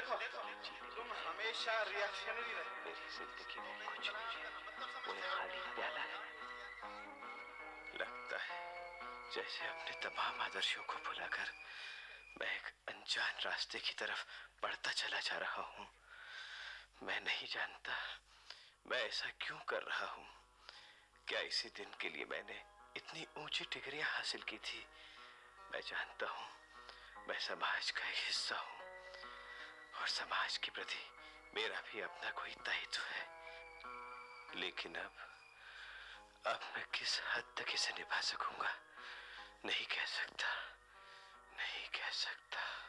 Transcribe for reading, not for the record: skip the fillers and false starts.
देखो तुम हमेशा रिएक्शनरी रहे। मेरी जिंदगी में कुछ नहीं है, वो एक खाली प्याला है। लगता है जैसे अपने तमाम आदर्शों को भुलाकर मैं एक अनजान रास्ते की तरफ बढ़ता चला जा रहा हूँ। मैं नहीं जानता मैं ऐसा क्यों कर रहा हूँ। क्या इसी दिन के लिए मैंने इतनी ऊंची डिग्रियां हासिल की थी? मैं जानता हूँ मैं समाज का एक हिस्सा हूँ और समाज के प्रति मेरा भी अपना कोई दायित्व है। लेकिन अब मैं किस हद तक इसे निभा सकूंगा नहीं कह सकता, नहीं कह सकता।